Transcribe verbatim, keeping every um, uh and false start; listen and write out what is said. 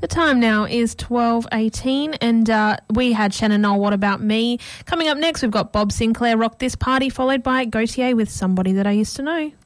The time now is twelve eighteen, and uh, we had Shannon Knoll, What About Me? Coming up next, we've got Bob Sinclair, Rock This Party, followed by Gautier with Somebody That I Used to Know.